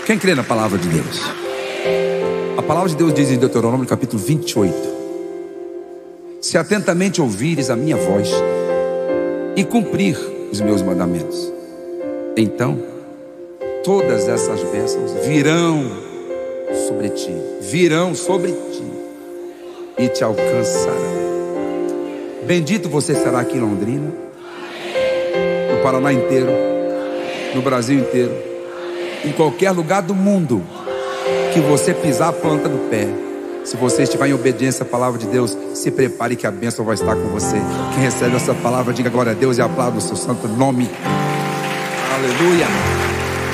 Quem crê na palavra de Deus? A palavra de Deus diz em Deuteronômio capítulo 28: se atentamente ouvires a minha voz e cumprir os meus mandamentos, então todas essas bênçãos virão sobre ti e te alcançarão. Bendito você será aqui em Londrina, no Paraná inteiro, no Brasil inteiro, em qualquer lugar do mundo que você pisar a planta do pé. Se você estiver em obediência à palavra de Deus, se prepare que a bênção vai estar com você. Quem recebe essa palavra, diga glória a Deus e aplauda o seu santo nome. Aleluia.